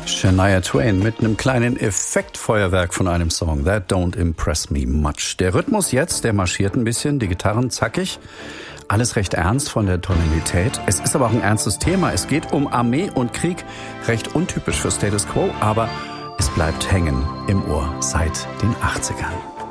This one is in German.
Shania Twain mit einem kleinen Effektfeuerwerk von einem Song. That don't impress me much. Der Rhythmus jetzt, der marschiert ein bisschen, die Gitarren zackig. Alles recht ernst von der Tonalität. Es ist aber auch ein ernstes Thema. Es geht um Armee und Krieg. Recht untypisch für Status Quo, aber es bleibt hängen im Ohr seit den 80ern.